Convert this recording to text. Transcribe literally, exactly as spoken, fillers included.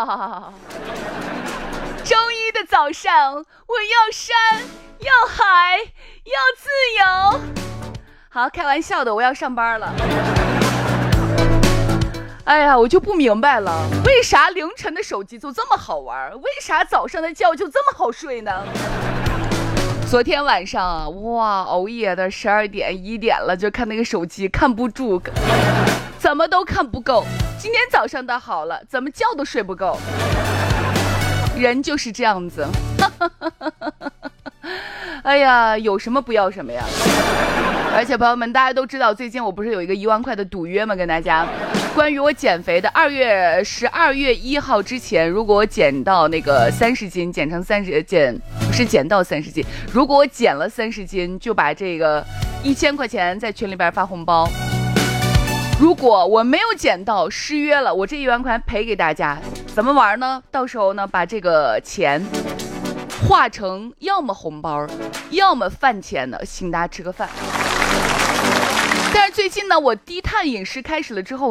周一的早上，我要山，要海，要自由。好，开玩笑的，我要上班了。哎呀，我就不明白了，为啥凌晨的手机就这么好玩？为啥早上的觉就这么好睡呢？昨天晚上啊，哇，熬夜的十二点一点了，就看那个手机，看不住，怎么都看不够。今天早上的好了，怎么觉都睡不够。人就是这样子。哎呀，有什么不要什么呀。而且朋友们，大家都知道最近我不是有一个一万块的赌约吗？跟大家关于我减肥的，二月十二月一号之前，如果我减到那个三十斤，减成三十减不是减到三十斤，如果我减了三十斤，就把这个一千块钱在群里边发红包。如果我没有减到，失约了，我这一万块赔给大家。怎么玩呢？到时候呢，把这个钱化成要么红包，要么饭钱呢，请大家吃个饭。但是最近呢，我低碳饮食开始了之后。